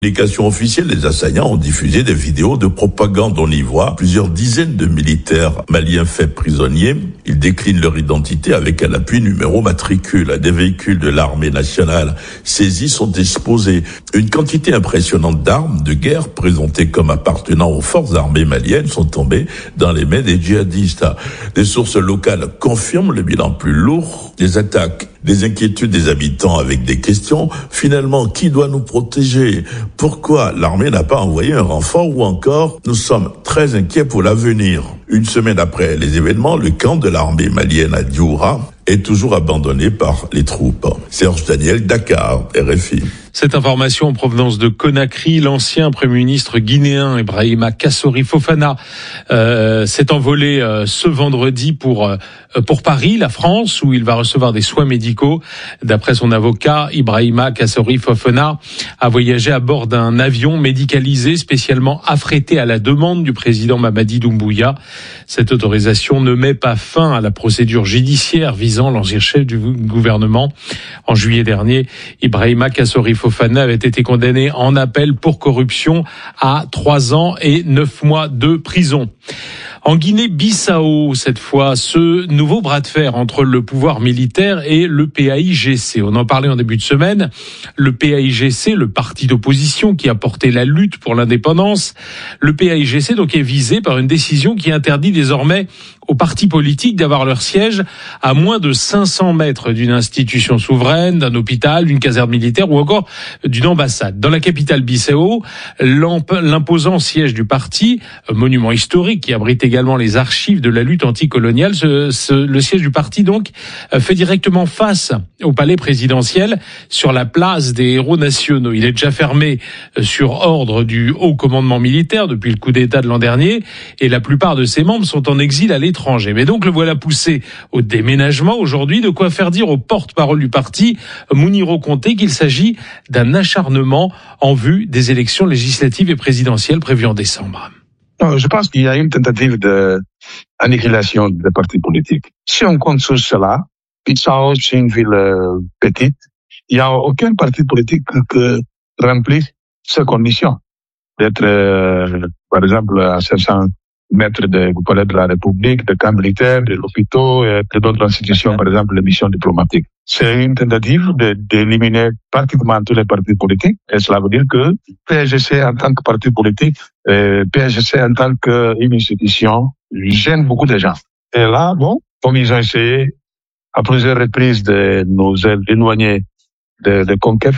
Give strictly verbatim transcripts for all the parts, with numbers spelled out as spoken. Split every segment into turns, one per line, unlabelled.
Communication officielle, les assaillants ont diffusé des vidéos de propagande. On y voit plusieurs dizaines de militaires maliens faits prisonniers. Ils déclinent leur identité avec un appui numéro matricule. Des véhicules de l'armée nationale saisis sont exposés. Une quantité impressionnante d'armes de guerre présentées comme appartenant aux forces armées maliennes sont tombées dans les mains des djihadistes. Des sources locales confirment le bilan plus lourd des attaques. Des inquiétudes des habitants avec des questions. Finalement, qui doit nous protéger? Pourquoi l'armée n'a pas envoyé un renfort? Ou encore, nous sommes très inquiets pour l'avenir. Une semaine après les événements, le camp de l'armée malienne à Dioura est toujours abandonné par les troupes. Serge Daniel, Dakar, R F I.
Cette information en provenance de Conakry, l'ancien Premier ministre guinéen Ibrahima Kassori Fofana euh, s'est envolé euh, ce vendredi pour euh, pour Paris, la France, où il va recevoir des soins médicaux. D'après son avocat, Ibrahima Kassori Fofana a voyagé à bord d'un avion médicalisé spécialement affrété à la demande du président Mamadi Doumbouya. Cette autorisation ne met pas fin à la procédure judiciaire visant l'ancien chef du gouvernement. En juillet dernier, Ibrahima Kassori Fofana avait été condamné en appel pour corruption à trois ans et neuf mois de prison. En Guinée-Bissau, cette fois, ce nouveau bras de fer entre le pouvoir militaire et le P A I G C. On en parlait en début de semaine. Le P A I G C, le parti d'opposition qui a porté la lutte pour l'indépendance, le P A I G C donc est visé par une décision qui interdit désormais aux partis politiques d'avoir leur siège à moins de cinq cents mètres d'une institution souveraine, d'un hôpital, d'une caserne militaire ou encore d'une ambassade. Dans la capitale Bissau, l'imposant siège du parti, monument historique qui abrite également les archives de la lutte anticoloniale, ce, ce, le siège du parti donc fait directement face au palais présidentiel sur la place des héros nationaux. Il est déjà fermé sur ordre du haut commandement militaire depuis le coup d'État de l'an dernier et la plupart de ses membres sont en exil à l'étranger. Mais donc le voilà poussé au déménagement aujourd'hui, de quoi faire dire au porte-parole du parti, Mouniro Conté, qu'il s'agit d'un acharnement en vue des élections législatives et présidentielles prévues en décembre.
Non, je pense qu'il y a une tentative d'annihilation des partis politiques. Si on compte sur cela, Bissau, c'est une ville euh, petite, il n'y a aucun parti politique qui remplit ces conditions. D'être, euh, par exemple, à cinq cents mètres du palais de la République, des camps militaires, de l'hôpital et d'autres institutions, par exemple les missions diplomatiques. C'est une tentative de, d'éliminer pratiquement tous les partis politiques. Et cela veut dire que P A I G C en tant que parti politique, euh, P A I G C en tant qu'une institution, gêne beaucoup de gens. Et là, bon, comme ils ont essayé à plusieurs reprises de nous éloigner des de conquêtes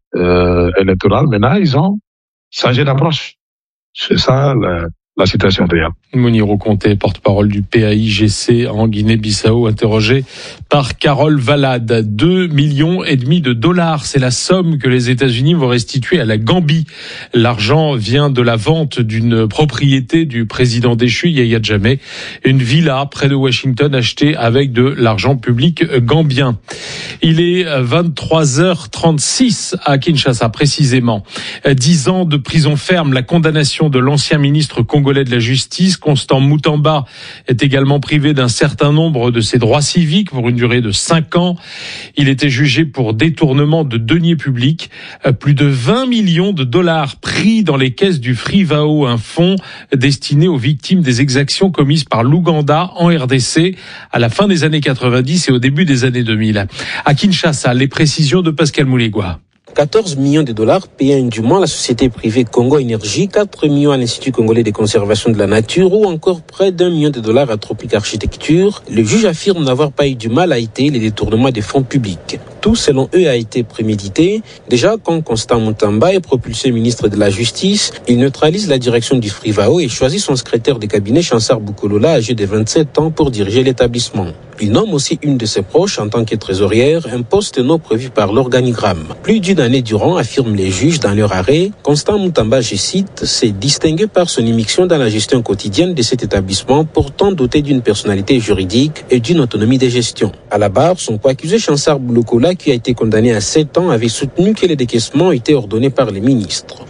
euh, électorales, maintenant ils ont changé d'approche. C'est ça la, la situation réelle.
Mouniro Conté, porte-parole du P A I G C en Guinée-Bissau, interrogé par Carole Valade. Deux millions et demi de dollars, c'est la somme que les États-Unis vont restituer à la Gambie. L'argent vient de la vente d'une propriété du président déchu, Yahya Jammeh, une villa près de Washington achetée avec de l'argent public gambien. Il est vingt-trois heures trente-six à Kinshasa, précisément. Dix ans de prison ferme, la condamnation de l'ancien ministre congolais de la Justice, Constant Moutamba, est également privé d'un certain nombre de ses droits civiques pour une durée de cinq ans. Il était jugé pour détournement de deniers publics. Plus de vingt millions de dollars pris dans les caisses du Frivao, un fonds destiné aux victimes des exactions commises par l'Ouganda en R D C à la fin des années quatre-vingt-dix et au début des années deux mille. À Kinshasa, les précisions de Pascal Moulégois.
quatorze millions de dollars payés indûment à la société privée Congo Énergie, quatre millions à l'Institut congolais de conservation de la nature ou encore près d'un million de dollars à Tropic Architecture. Le juge affirme n'avoir pas eu du mal à étayer les détournements des fonds publics. Tout, selon eux, a été prémédité. Déjà, quand Constant Moutamba est propulsé ministre de la Justice, il neutralise la direction du Frivao et choisit son secrétaire de cabinet, Chansar Boukolola, âgé de vingt-sept ans, pour diriger l'établissement. Il nomme aussi une de ses proches en tant que trésorière, un poste non prévu par l'organigramme. Plus d'une année durant, affirment les juges dans leur arrêt, Constant Moutamba, je cite, s'est distingué par son immixtion dans la gestion quotidienne de cet établissement, pourtant doté d'une personnalité juridique et d'une autonomie de gestion. À la barre, son co-accusé Chansar Boukolola, qui a été condamné à sept ans, avait soutenu que les décaissements étaient ordonnés par les ministres.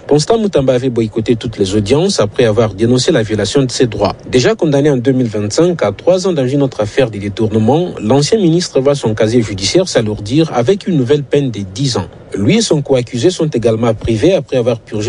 Constant Moutamba avait boycotté toutes les audiences après avoir dénoncé la violation de ses droits. Déjà condamné en deux mille vingt-cinq à trois ans dans une autre affaire de détournement, l'ancien ministre voit son casier judiciaire s'alourdir avec une nouvelle peine de dix ans. Lui et son co-accusé sont également privés après avoir purgé